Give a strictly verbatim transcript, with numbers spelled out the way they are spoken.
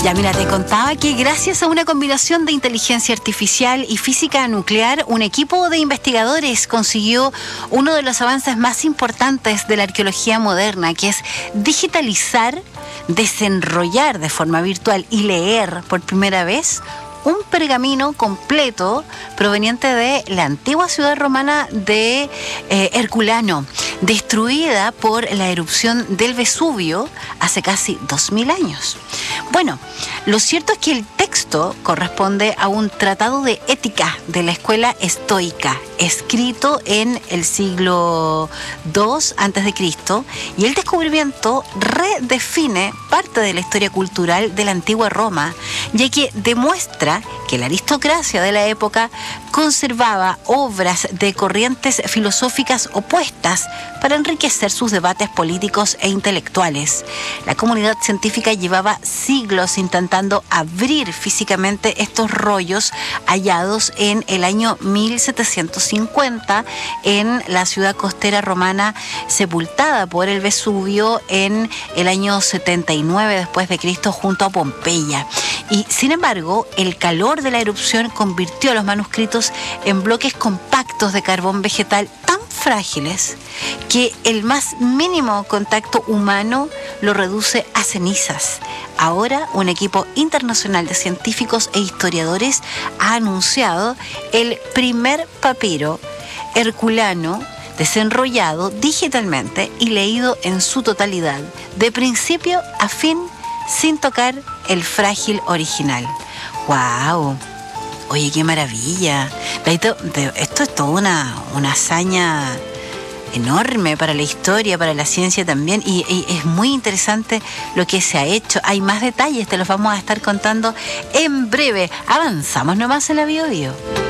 Ya mira, te contaba que gracias a una combinación de inteligencia artificial y física nuclear, un equipo de investigadores consiguió uno de los avances más importantes de la arqueología moderna, que es digitalizar, desenrollar de forma virtual y leer por primera vez un pergamino completo proveniente de la antigua ciudad romana de eh, Herculano, destruida por la erupción del Vesubio hace casi dos mil años. Bueno, lo cierto es que el texto corresponde a un tratado de ética de la escuela estoica, escrito en el siglo segundo antes de Cristo, y el descubrimiento redefine parte de la historia cultural de la antigua Roma, ya que demuestra que la aristocracia de la época conservaba obras de corrientes filosóficas opuestas para enriquecer sus debates políticos e intelectuales. La comunidad científica llevaba siglos intentando abrir físicamente estos rollos hallados en el año mil setecientos cincuenta en la ciudad costera romana sepultada por el Vesubio en el año setenta y nueve después de Cristo junto a Pompeya. Y sin embargo, el calor de la erupción convirtió los manuscritos en bloques compactos de carbón vegetal tan frágiles que el más mínimo contacto humano lo reduce a cenizas. Ahora, un equipo internacional de científicos e historiadores ha anunciado el primer papiro herculano desenrollado digitalmente y leído en su totalidad, de principio a fin, sin tocar el frágil original. ¡Wow! Oye, qué maravilla. Esto, esto es toda una, una hazaña enorme para la historia, para la ciencia también, y, y es muy interesante lo que se ha hecho. Hay más detalles, te los vamos a estar contando en breve. Avanzamos nomás en la Bio Bio.